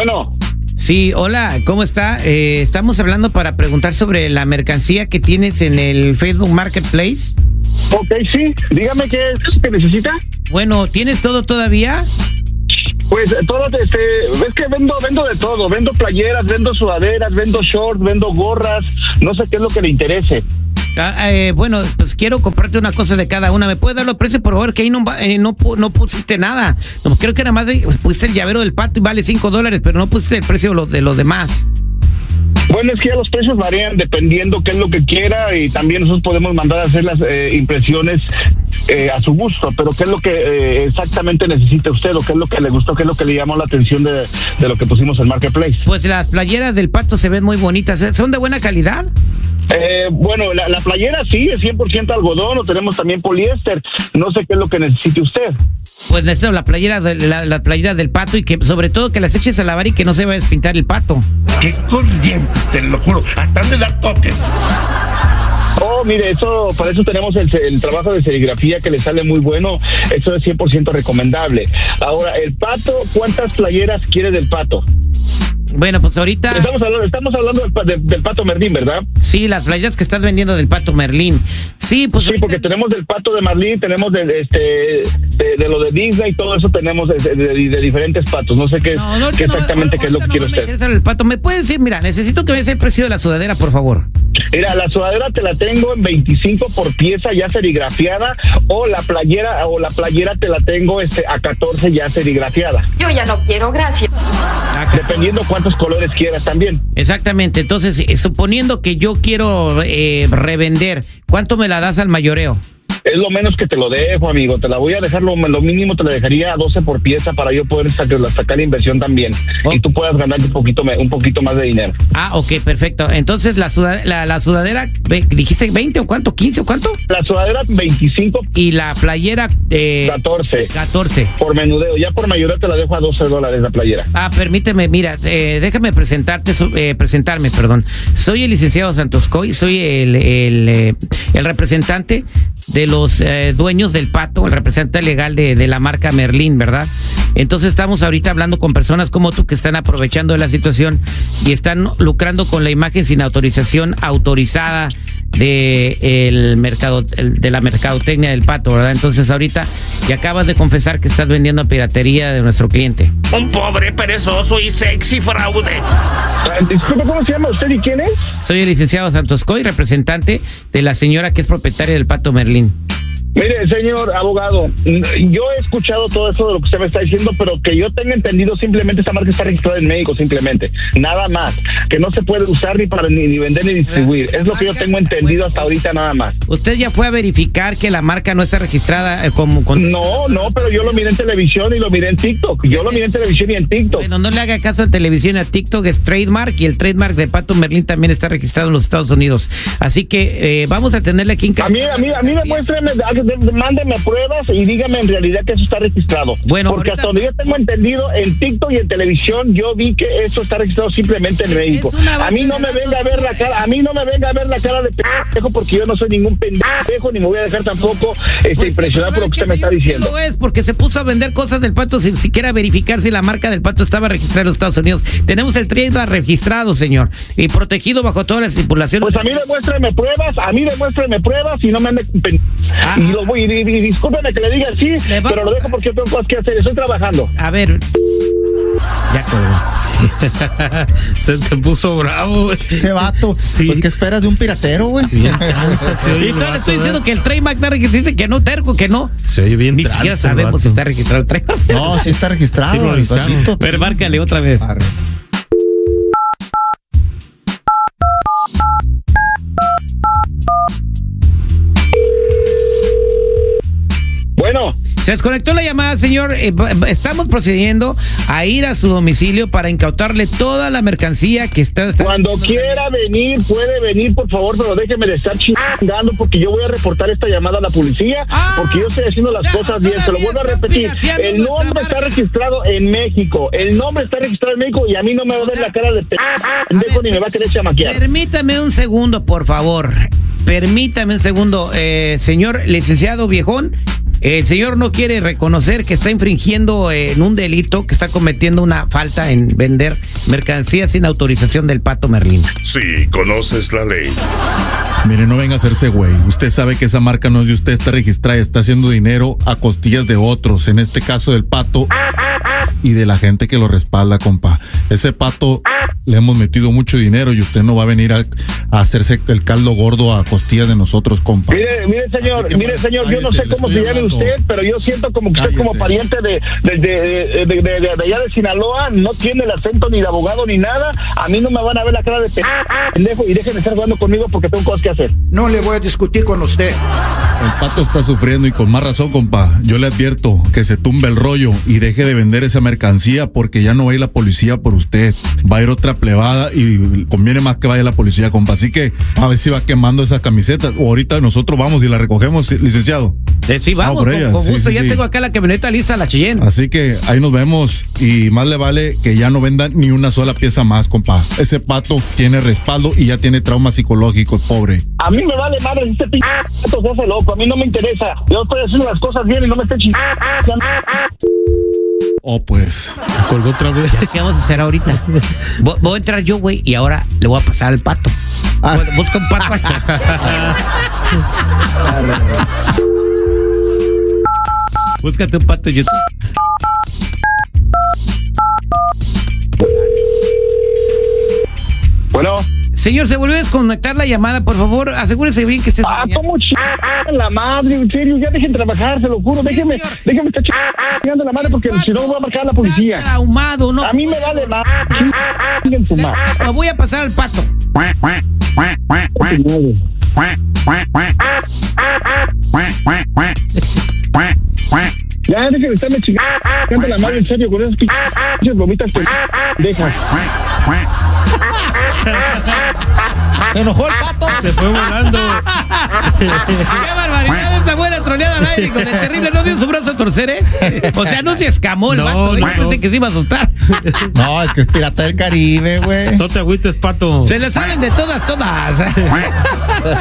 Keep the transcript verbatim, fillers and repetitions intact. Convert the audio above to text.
Bueno. Sí, hola, ¿cómo está? Eh, estamos hablando para preguntar sobre la mercancía que tienes en el Facebook Marketplace. Ok, sí, dígame qué es que necesita. Bueno, ¿tienes todo todavía? Pues todo, este, ves que vendo, vendo de todo, vendo playeras, vendo sudaderas, vendo shorts, vendo gorras, no sé qué es lo que le interese. Ah, eh, bueno, pues quiero comprarte una cosa de cada una. ¿Me puedes dar los precios, por favor? Que ahí no, eh, no, no pusiste nada. No, creo que nada más de, pues, pusiste el llavero del pato y vale cinco dólares, pero no pusiste el precio de los de los demás. Bueno, es que ya los precios varían dependiendo qué es lo que quiera y también nosotros podemos mandar a hacer las eh, impresiones eh, a su gusto, pero qué es lo que eh, exactamente necesita usted o qué es lo que le gustó, qué es lo que le llamó la atención de, de lo que pusimos en Marketplace. Pues las playeras del pato se ven muy bonitas. ¿Son de buena calidad? Eh, bueno, la, la playera sí, es cien por ciento algodón, o tenemos también poliéster. No sé qué es lo que necesite usted. Pues necesito la playera, de, la, la playera del pato y que sobre todo que las eches a lavar y que no se va a despintar el pato. ¡Qué corrientes, te lo juro! Hasta han de dar toques. Oh, mire, eso, para eso tenemos el, el trabajo de serigrafía que le sale muy bueno. Eso es cien por ciento recomendable. Ahora, el pato, ¿cuántas playeras quiere del pato? Bueno, pues ahorita... Estamos hablando, estamos hablando del, del, del pato Merlín, ¿verdad? Sí, las playeras que estás vendiendo del pato Merlín. Sí, pues... Sí, ahorita... porque tenemos del pato de Merlín, tenemos de, este, de, de lo de Disney y todo eso tenemos de, de, de, de diferentes patos. No sé qué, no, no, qué exactamente no, qué es lo que no, quiere no usted. Me interesa el pato. ¿Me puede decir, mira, necesito que me des el precio de la sudadera, por favor? Mira, la sudadera te la tengo en veinticinco por pieza ya serigrafiada, o la playera o la playera te la tengo este a catorce ya serigrafiada. Yo ya no quiero, gracias. Dependiendo cuántos colores quieras también. Exactamente, entonces, eh, suponiendo que yo quiero eh, revender, ¿cuánto me la das al mayoreo? Es lo menos que te lo dejo, amigo. Te la voy a dejar, lo, lo mínimo te la dejaría a doce por pieza para yo poder sacar, sacar la inversión también. Oh. Y tú puedas ganar un poquito, un poquito más de dinero. Ah, ok, perfecto. Entonces, la, sudadera, la, la sudadera, ¿dijiste veinte o cuánto? ¿quince o cuánto? La sudadera, veinticinco. Y la playera, eh, catorce. catorce. Por menudeo. Ya por mayoreo te la dejo a doce dólares la playera. Ah, permíteme, mira, eh, déjame presentarte, eh, presentarme, perdón. Soy el licenciado Santos Coy, soy el, el, eh, el representante de los eh, dueños del pato, el representante legal de, de la marca Merlín, ¿verdad? Entonces estamos ahorita hablando con personas como tú que están aprovechando de la situación y están lucrando con la imagen sin autorización autorizada de el mercado el, de la mercadotecnia del pato, ¿verdad? Entonces ahorita ya acabas de confesar que estás vendiendo piratería de nuestro cliente. Un pobre, perezoso y sexy fraude. Disculpe, ¿cómo se llama usted y quién es? Soy el licenciado Santos Coy, representante de la señora que es propietaria del pato Merlín. Mire, señor abogado, yo he escuchado todo eso de lo que usted me está diciendo, pero que yo tenga entendido, simplemente esta marca está registrada en México, simplemente, nada más, que no se puede usar ni para ni, ni vender ni distribuir, es lo que yo tengo entendido hasta ahorita, nada más. ¿Usted ya fue a verificar que la marca no está registrada eh, como... Con... No, no, pero yo lo miré en televisión y lo miré en TikTok, yo lo miré en televisión y en TikTok. Bueno, no le haga caso a televisión y a TikTok, es trademark, y el trademark de Pato Merlín también está registrado en los Estados Unidos, así que eh, vamos a tenerle aquí en... A mí, a mí, a mí demuéstreme, mándeme pruebas y dígame en realidad que eso está registrado. Bueno, porque ahorita... hasta donde yo tengo entendido, en TikTok y en televisión, yo vi que eso está registrado simplemente en México. A mí no me venga a ver la cara, a mí no me venga a ver la cara de pendejo, porque yo no soy ningún pendejo, ni me voy a dejar tampoco este, pues impresionar por lo que usted me está diciendo. Lo es, porque se puso a vender cosas del pato sin siquiera verificar si la marca del pato estaba registrada en los Estados Unidos. Tenemos el trademark registrado, señor, y protegido bajo todas las estipulaciones. Pues a mí demuéstreme pruebas, a mí demuéstreme pruebas y no me ande ah, y lo voy y, y, y discúlpeme que le diga así, pero lo dejo porque yo tengo cosas que hacer, estoy trabajando. A ver, ya colgó. Se te puso bravo, güey. Ese vato. Sí. Pues, ¿qué esperas de un piratero, güey? Bien tranza, se oye. Y todavía le estoy diciendo que el trademark está registrado, dice que no, terco, que no. Se oye bien Ni tranza, siquiera sabemos si está registrado el trademark. No, sí está registrado. Sí lo registraron. Pero márcale otra vez. Arre. Bueno. Se desconectó la llamada, señor. Eh, estamos procediendo a ir a su domicilio para incautarle toda la mercancía que está... está Cuando quiera venir, puede venir, por favor, pero déjeme de estar chingando porque yo voy a reportar esta llamada a la policía ah, porque yo estoy haciendo las o sea, cosas bien. Se lo vuelvo a repetir. El nombre está registrado en México. El nombre está registrado en México y a mí no me va a ver la cara de pendejo ni me va a querer chamaquear. Permítame un segundo, por favor. Permítame un segundo, eh, señor licenciado Viejón. El señor no quiere reconocer que está infringiendo eh, en un delito, que está cometiendo una falta en vender mercancía sin autorización del Pato Merlín. Sí, conoces la ley. Mire, no venga a hacerse güey. Usted sabe que esa marca no es de usted, está registrada y está haciendo dinero a costillas de otros. En este caso del Pato y de la gente que lo respalda, compa. Ese Pato le hemos metido mucho dinero y usted no va a venir a, a hacerse el caldo gordo a costillas de nosotros, compa. Mire, mire señor, que, mire señor, yo no sé cállese, cómo le se estoy llame hablando. usted, pero yo siento como que usted Cállese. como pariente de de, de, de, de, de- de allá de Sinaloa no tiene el acento ni de abogado ni nada. A mí no me van a ver la cara de pendejo y dejen de estar jugando conmigo porque tengo cosas que hacer. No le voy a discutir con usted. El Pato está sufriendo y con más razón, compa. Yo le advierto que se tumbe el rollo y deje de vender esa mercancía porque ya no va a ir la policía por usted. Va a ir otra plebada y conviene más que vaya la policía, compa. Así que a ver si va quemando esas camisetas. O ahorita nosotros vamos y la recogemos, licenciado. Eh, sí, vamos, por con, ella. con Sí, gusto. sí, ya sí. tengo acá la camioneta lista, la Cheyenne. Así que ahí nos vemos y más le vale que ya no vendan ni una sola pieza más, compa. Ese Pato tiene respaldo y ya tiene trauma psicológico, pobre. A mí me vale madre este p*** se hace loco, a mí no me interesa. Yo estoy haciendo las cosas bien y no me esté chingando. Oh, pues. Colgó otra vez. ¿Qué vamos a hacer ahorita? Voy, voy a entrar yo, güey, y ahora le voy a pasar al Pato. Ah. Bueno, busca un pato allá. Búscate un pato en YouTube. Bueno, Señor, ¿se vuelve a desconectar la llamada? Por favor, asegúrese bien que esté... ah, ¿cómo chingada la madre? En serio, ya dejen trabajar, se lo juro. Déjenme, déjenme estar chingando la madre porque si no voy a marcar a la policía. Está ahumado, ¿no? A mí me vale madre. Chinguen su madre. Me voy a pasar al Pato. Ya dejen de estarme chingando la madre, en serio, con esas pinches bromitas pendejas. Se enojó el Pato. Se fue volando. ¡Qué barbaridad! Esta buena troleada al aire con el terrible. No dio su brazo a torcer, ¿eh? O sea, no se escamó el No, vato. Yo no, pensé no. que se iba a asustar. No, es que es pirata del Caribe, güey. No te agüites, Pato. Se le saben de todas, todas.